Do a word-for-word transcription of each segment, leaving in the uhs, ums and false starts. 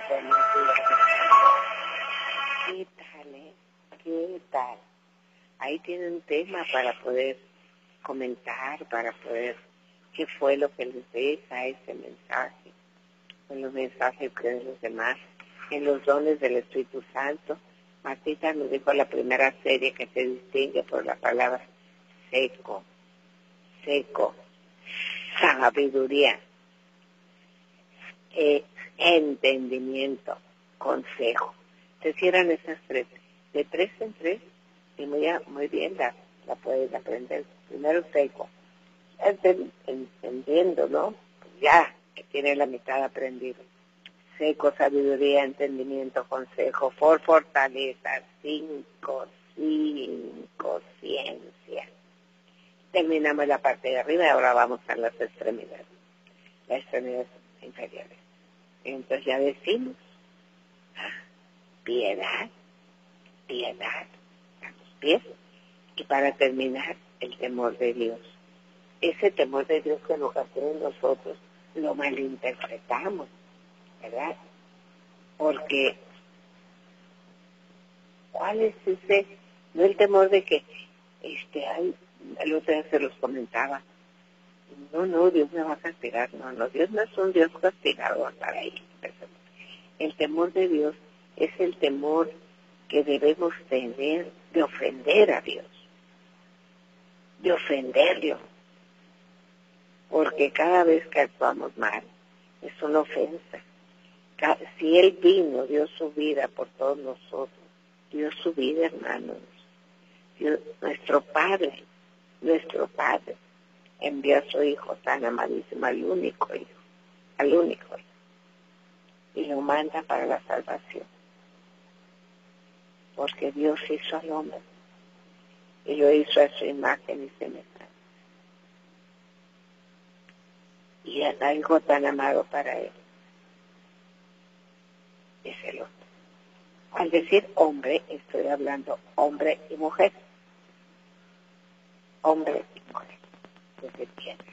buenos días. ¿Qué tal, eh? ¿Qué tal? Ahí tienen un tema para poder comentar, para poder, qué fue lo que les deja ese mensaje, en los mensajes que de los demás, en los dones del Espíritu Santo. Martita nos dijo la primera serie que se distingue por la palabra seco, seco, sabiduría, eh, entendimiento, consejo. Se cierran esas tres, de tres en tres, y muy, muy bien la, la pueden aprender. Primero seco, entendiendo, ¿no? Ya que tiene la mitad aprendido. Seco, sabiduría, entendimiento, consejo, por fortaleza, cinco, cinco, ciencia. Terminamos la parte de arriba y ahora vamos a las extremidades, las extremidades inferiores. Entonces ya decimos, piedad, piedad a los pies, y para terminar, el temor de Dios. Ese temor de Dios que en ocasiones nosotros lo malinterpretamos, ¿verdad? Porque, ¿cuál es ese? No el temor de que, este, ay, el otro día se los comentaba, no, no, Dios me va a castigar, no, no, Dios no es un Dios castigador para ahí. El temor de Dios es el temor que debemos tener de ofender a Dios, de ofenderlo, porque cada vez que actuamos mal es una ofensa. Si Él vino, dio su vida por todos nosotros, dio su vida, hermanos. Dios, nuestro Padre, nuestro Padre, envió a su Hijo tan amadísimo, al único Hijo, al único Hijo, y lo manda para la salvación. Porque Dios hizo al hombre, y lo hizo a su imagen y semejanza. Y es algo tan amado para Él. Es el otro. Al decir hombre, estoy hablando hombre y mujer. Hombre y mujer. Que se entiende.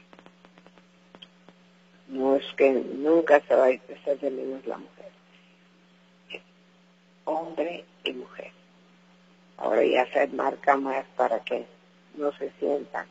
No es que nunca se va a expresar de menos la mujer. Es hombre y mujer. Ahora ya se marca más para que no se sientan.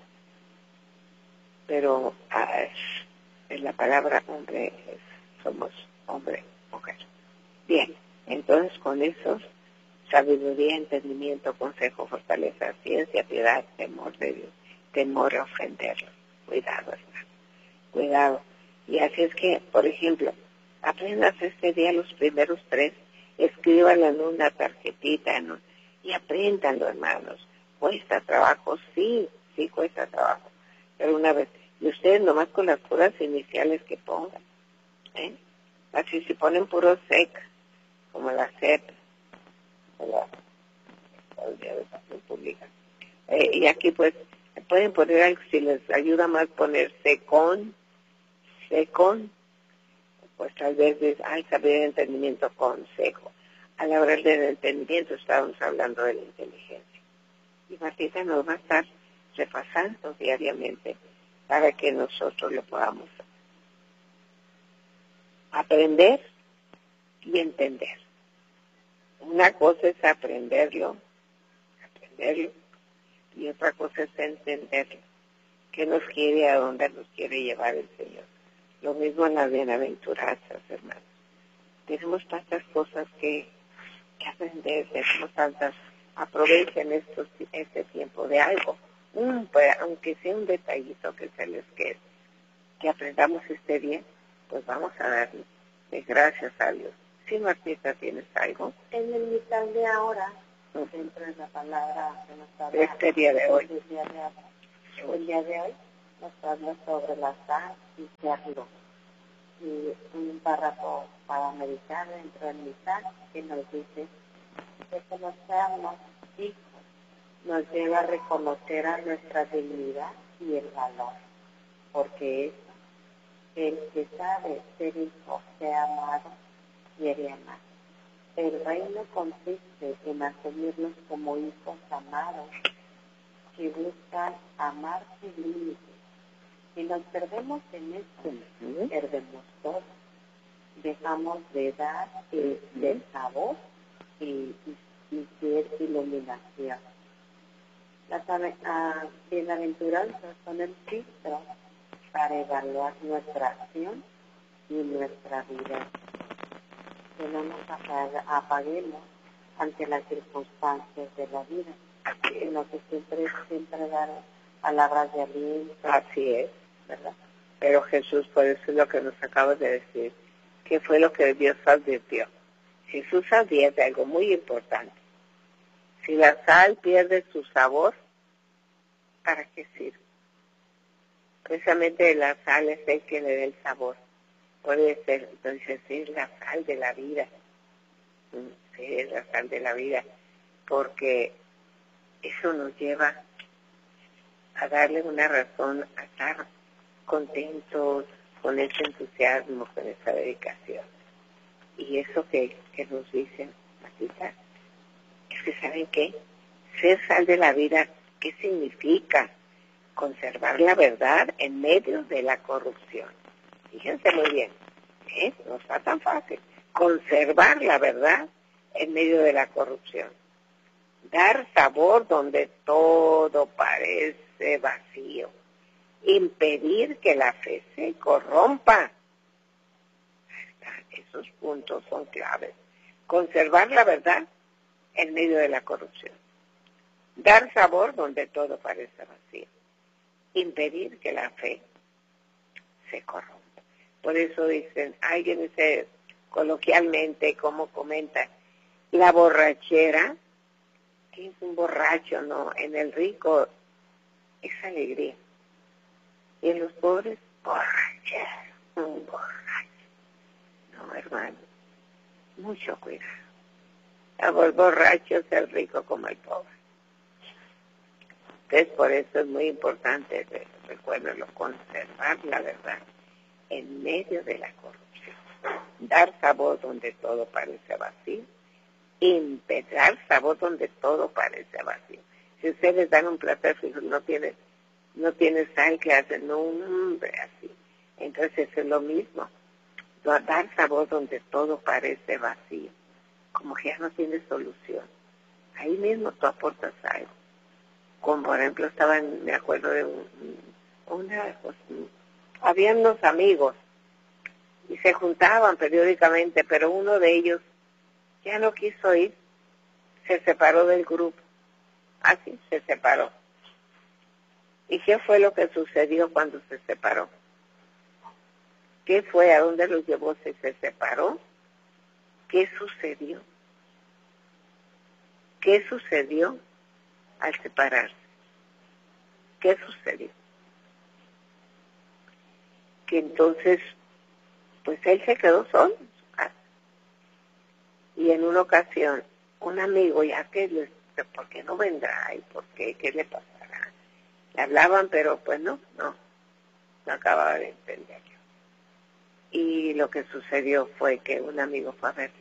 Pero ah, es, es la palabra hombre, es, somos hombre y mujer. Bien, entonces con esos, sabiduría, entendimiento, consejo, fortaleza, ciencia, piedad, temor de Dios, temor a ofenderlo. Cuidado, hermano, cuidado. Y así es que, por ejemplo, aprendas este día los primeros tres, escríbanlo en una tarjetita, ¿no? Y apréndanlo, hermanos. Cuesta trabajo, sí, sí cuesta trabajo. Pero una vez, y ustedes nomás con las puras iniciales que pongan, ¿eh? Así si ponen puro sec, como la C E P, la, la de Educación Pública. Eh, y aquí pues pueden poner algo, si les ayuda más poner secón, secón, pues tal vez es, ay, saber entendimiento, consejo. A la hora del entendimiento estábamos hablando de la inteligencia. Y Martita nos va a estar repasando diariamente para que nosotros lo podamos aprender y entender. Una cosa es aprenderlo, aprenderlo, y otra cosa es entenderlo. ¿Qué nos quiere, a dónde nos quiere llevar el Señor? Lo mismo en las bienaventuranzas, hermanos. Tenemos tantas cosas que, que aprender, tenemos tantas. Aprovechen estos, este tiempo de algo, un, pues, aunque sea un detallito que se les quede, que aprendamos este día, pues vamos a darle gracias a Dios. Sí, Martita, ¿tienes algo? En el mitad de ahora, uh-huh. dentro de la palabra que nos habla este día de hoy. El día de hoy, el día de hoy nos habla sobre la sal y cerdo. Y un párrafo para meditar dentro del mitad que nos dice que conocernos hijos nos lleva a reconocer a nuestra dignidad y el valor, porque es el que sabe ser hijo, sea amado, quiere amar. El reino consiste en asumirnos como hijos amados que buscan amar sin límites. Si nos perdemos en esto, uh-huh. perdemos todo. dejamos de dar eh, del sabor y, y, y ser iluminación. Las uh, bienaventuranzas son el filtro para evaluar nuestra acción y nuestra vida. Que no nos apaguemos ante las circunstancias de la vida, sino que siempre, siempre dar palabras de aliento. Así es, ¿verdad? Pero Jesús, por eso es lo que nos acaba de decir, que fue lo que Dios advirtió. Jesús advierte algo muy importante. Si la sal pierde su sabor, ¿para qué sirve? Precisamente la sal es el que le da el sabor. Puede ser, entonces, es la sal de la vida. Sí, es la sal de la vida. Porque eso nos lleva a darle una razón a estar contentos, con ese entusiasmo, con esa dedicación. Y eso que, que nos dicen, Matita, es que ¿saben qué? Ser sal de la vida, ¿qué significa? Conservar la verdad en medio de la corrupción. Fíjense muy bien, ¿eh? No está tan fácil. Conservar la verdad en medio de la corrupción. Dar sabor donde todo parece vacío. Impedir que la fe se corrompa. Esos puntos son claves. Conservar la verdad en medio de la corrupción. Dar sabor donde todo parece vacío. Impedir que la fe se corrompa. Por eso dicen, alguien dice coloquialmente, como comenta, la borrachera, que es un borracho, ¿no? En el rico es alegría. Y en los pobres, borrachera, un borracho. No, hermano, mucho cuidado. El borracho es el rico como el pobre. Entonces, por eso es muy importante, recuérdenlo, conservar la verdad en medio de la corrupción. Dar sabor donde todo parece vacío. Impedrar sabor donde todo parece vacío. Si ustedes dan un plato de frijol, no tiene, no tiene sal, que hacen, no, hombre, así. Entonces es lo mismo. Dar sabor donde todo parece vacío. Como que ya no tiene solución. Ahí mismo tú aportas algo. Como por ejemplo estaban, me acuerdo de un, una, pues, habían unos amigos y se juntaban periódicamente, pero uno de ellos ya no quiso ir, se separó del grupo, así se separó. ¿Y qué fue lo que sucedió cuando se separó? ¿Qué fue? ¿A dónde los llevó si se separó? ¿Qué sucedió? ¿Qué sucedió al separarse? ¿Qué sucedió? Que entonces, pues él se quedó solo en su casa. Y en una ocasión, un amigo, ya que le, ¿por qué no vendrá? ¿Y por qué? ¿Qué le pasará? Le hablaban, pero pues no, no, no acababa de entenderlo. Y lo que sucedió fue que un amigo fue a verlo.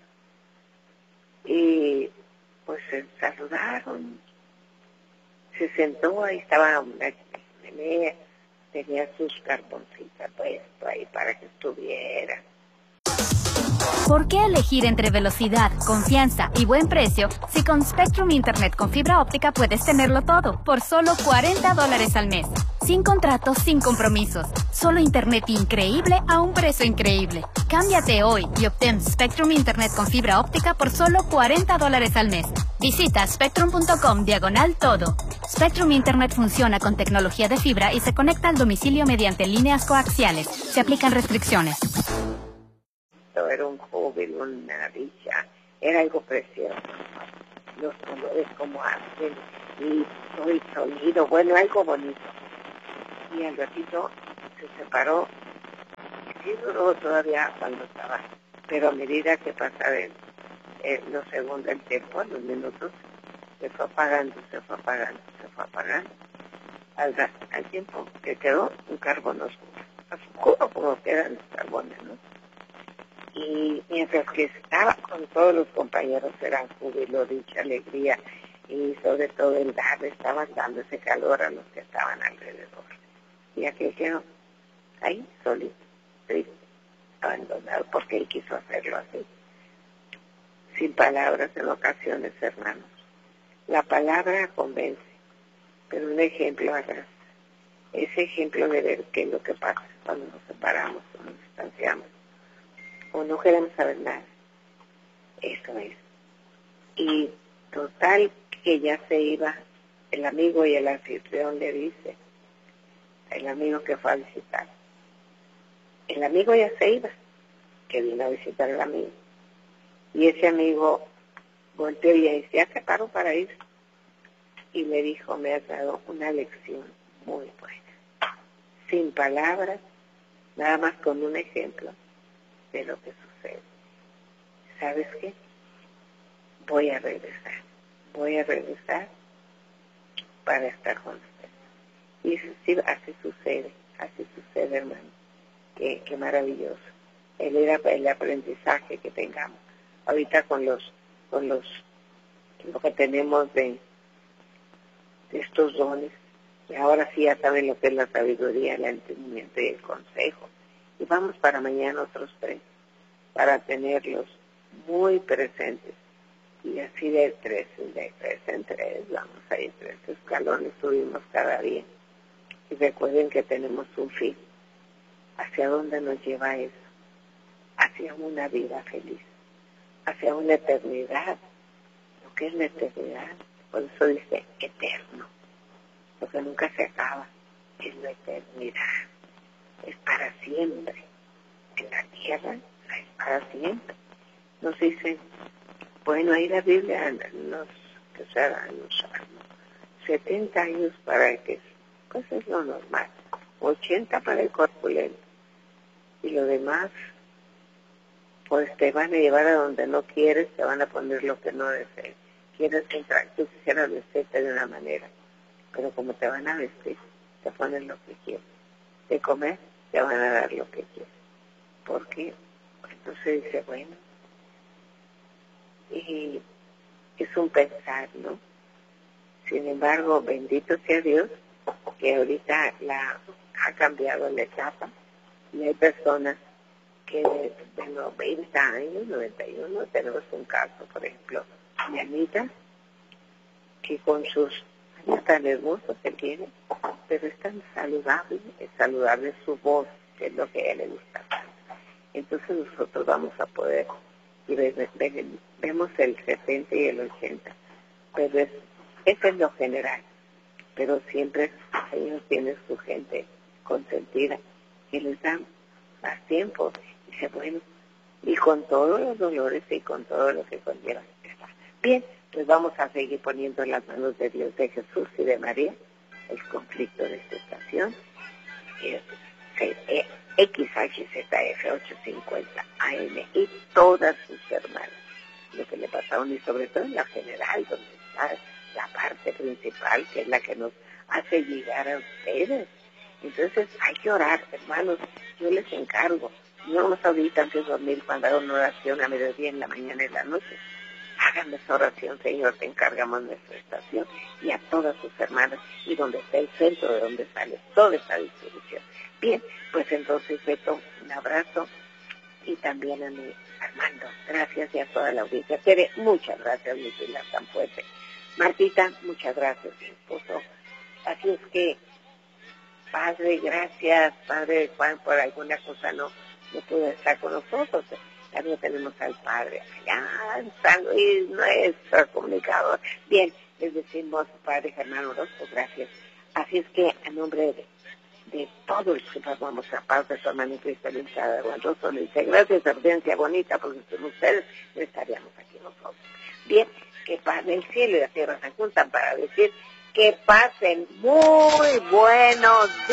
Y pues se saludaron. Se sentó, ahí estaba una chimenea, tenía sus carboncitas puestas ahí para que estuviera. ¿Por qué elegir entre velocidad, confianza y buen precio si con Spectrum Internet con fibra óptica puedes tenerlo todo por solo cuarenta dólares al mes? Sin contratos, sin compromisos. Solo Internet increíble a un precio increíble. Cámbiate hoy y obtén Spectrum Internet con fibra óptica por solo cuarenta dólares al mes. Visita spectrum.com diagonal todo. Spectrum Internet funciona con tecnología de fibra y se conecta al domicilio mediante líneas coaxiales. Se aplican restricciones. Era un júbilo, una dicha, era algo precioso. Los colores como hacen y todo el sonido, bueno, algo bonito. Y al ratito se separó. Sí duró todavía cuando estaba, pero a medida que pasaban eh, los segundos, el tiempo, los minutos, se fue apagando, se fue apagando, se fue apagando. Al, al tiempo que quedó un carbón oscuro, oscuro como quedan los carbones, ¿no? Y mientras que estaba con todos los compañeros, era júbilo, dicha, alegría, y sobre todo el dar, estaban dando ese calor a los que estaban alrededor. Y aquel quedó ahí, solito, triste, abandonado, porque él quiso hacerlo así. Sin palabras en ocasiones, hermanos. La palabra convence, pero un ejemplo arrastra. Ese ejemplo de ver qué es lo que pasa cuando nos separamos o nos distanciamos o no queremos saber nada. Eso es. Y total que ya se iba, el amigo y el anfitrión le dice, el amigo que fue a visitar, el amigo ya se iba, que vino a visitar al amigo. Y ese amigo volteó y le decía, ¿qué paro para ir? Y le dijo, me has dado una lección muy buena. Sin palabras, nada más con un ejemplo de lo que sucede. ¿Sabes qué? Voy a regresar. Voy a regresar para estar con usted. Y eso sí, así sucede, así sucede, hermano. Qué, qué maravilloso. El, el aprendizaje que tengamos. Ahorita con los, con los, lo que tenemos de, de estos dones, y ahora sí ya saben lo que es la sabiduría, el entendimiento y el consejo. Y vamos para mañana otros tres, para tenerlos muy presentes. Y así de tres, de tres en tres, vamos a ir tres escalones, subimos cada día. Y recuerden que tenemos un fin. ¿Hacia dónde nos lleva eso? Hacia una vida feliz, hacia una eternidad. Lo que es la eternidad, por eso dice eterno, porque nunca se acaba, es la eternidad, es para siempre. En la tierra es para siempre. Nos dicen, bueno, ahí la Biblia nos, que será, nos setenta años para que, pues es lo normal, ochenta para el corpulento, y lo demás, pues te van a llevar a donde no quieres, te van a poner lo que no desees. Quieres entrar, tú quisieras vestirte de una manera, pero como te van a vestir, te ponen lo que quieres. De comer, te van a dar lo que quieres. ¿Por qué? Entonces dice, bueno, y es un pensar, ¿no? Sin embargo, bendito sea Dios, que ahorita la ha cambiado la etapa, y hay personas que de, de noventa años, noventa y uno, tenemos un caso, por ejemplo, de Anita, que con sus años tan hermosos que tiene, pero es tan saludable, es saludable su voz, que es lo que a ella le gusta. Entonces nosotros vamos a poder, y ve, ve, ve, vemos el setenta y el ochenta, pero es, eso es lo general, pero siempre ellos tienen su gente consentida, y les dan más tiempo. Dice, bueno, y con todos los dolores y con todo lo que conlleva. Bien, pues vamos a seguir poniendo en las manos de Dios, de Jesús y de María el conflicto de esta estación. Es X H Z F ochocientos cincuenta A M y todas sus hermanas. Lo que le pasa a uno, y sobre todo en la general, donde está la parte principal, que es la que nos hace llegar a ustedes. Entonces hay que orar, hermanos, yo les encargo. No vamos ahorita antes de dormir, cuando hagan una oración a mediodía, en la mañana y en la noche. Háganme esa oración, Señor, te encargamos nuestra estación y a todas sus hermanas, y donde está el centro de donde sale toda esta distribución. Bien, pues entonces, Beto, un abrazo, y también a mi Armando, gracias, y a toda la audiencia. Tere, muchas gracias, mi Pilar tan fuerte. Martita, muchas gracias, mi esposo. Así es que, Padre, gracias, Padre Juan, por alguna cosa no, no pudo estar con nosotros. También tenemos al Padre allá en San Luis, nuestro comunicador. Bien, les decimos, Padre Germán Orozco, gracias. Así es que, a nombre de, de todos los que pasamos a paz de su hermano Cristalina Guanroso, le dice, gracias, audiencia bonita, porque sin ustedes no estaríamos aquí nosotros. Bien, que Padre, el cielo y la tierra se juntan para decir que pasen muy buenos días.